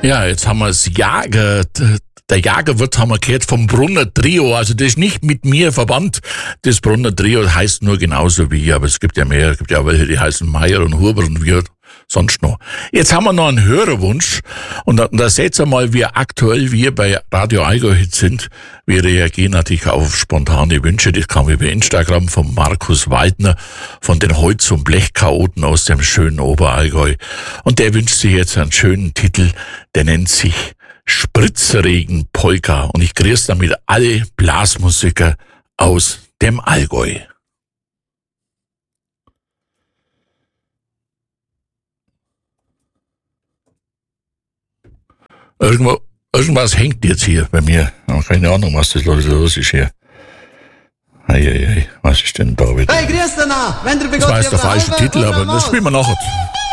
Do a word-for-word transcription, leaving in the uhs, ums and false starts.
Ja, jetzt haben wir das Jager, der Jagerwirt haben wir gehört vom Brunner Trio, also das ist nicht mit mir verwandt. Das Brunner Trio heißt nur genauso wie ich, aber es gibt ja mehr, es gibt ja welche, die heißen Meier und Huber und wie sonst noch. Jetzt haben wir noch einen Hörerwunsch und da, da seht ihr mal, wie aktuell wir bei Radio Allgäu sind. Wir reagieren natürlich auf spontane Wünsche, das kam über Instagram von Markus Waldner von den Holz- und Blechchaoten aus dem schönen Oberallgäu. Und der wünscht sich jetzt einen schönen Titel, der nennt sich Spritzregen Polka und ich grüße damit alle Blasmusiker aus dem Allgäu. Irgendwo, irgendwas hängt jetzt hier bei mir. Keine Ahnung, was das los ist hier. Eieiei, was ist denn da wieder? Hey, grüß dich noch. Wenn der das war jetzt der falsche Titel, aber das spielen wir nachher.